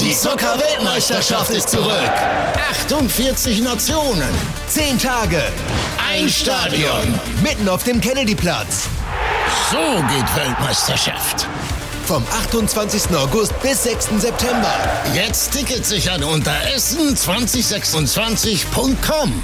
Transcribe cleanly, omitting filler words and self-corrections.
Die Zucker-Weltmeisterschaft ist zurück. 48 Nationen. 10 Tage. Ein Stadion. Mitten auf dem Kennedyplatz. So geht Weltmeisterschaft. Vom 28. August bis 6. September. Jetzt Tickets sichern unter essen2026.com.